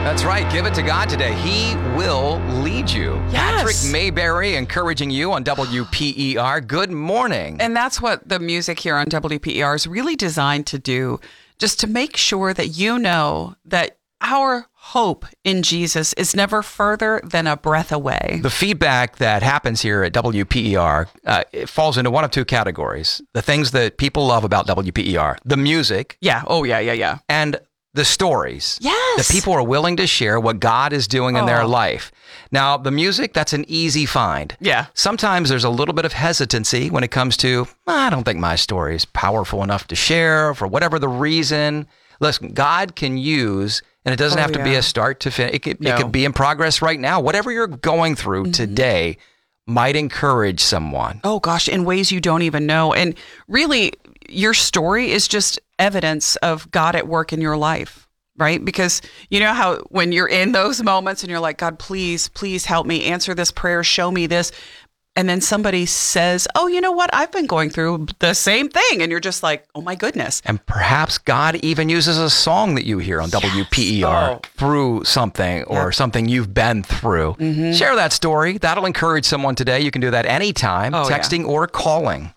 That's right. Give it to God today. He will lead you. Yes. Patrick Mayberry encouraging you on WPER. Good morning. And that's what the music here on WPER is really designed to do, just to make sure that you know that our hope in Jesus is never further than a breath away. The feedback that happens here at WPER it falls into one of two categories. The things that people love about WPER, the music. Yeah. Oh, yeah. And the stories. Yes. That people are willing to share what God is doing in their Oh. life. Now, the music, that's an easy find. Yeah. Sometimes there's a little bit of hesitancy when it comes to, I don't think my story is powerful enough to share for whatever the reason. Listen, God can use, and it doesn't have to be yeah. a start to finish. It No. could be in progress right now. Whatever you're going through today might encourage someone. Oh, gosh, in ways you don't even know. And really, your story is just evidence of God at work in your life, right? Because you know how when you're in those moments and you're like, God, please help me, answer this prayer, show me this. And then somebody says, oh, you know what? I've been going through the same thing. And you're just like, oh, my goodness. And perhaps God even uses a song that you hear on WPER Oh. through something or something you've been through. Share that story. That'll encourage someone today. You can do that anytime, Oh, yeah. texting or calling.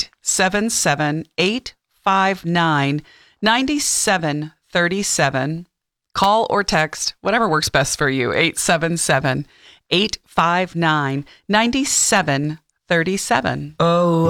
877-859-9737. Call or text, whatever works best for you. 877-859-9737. Oh.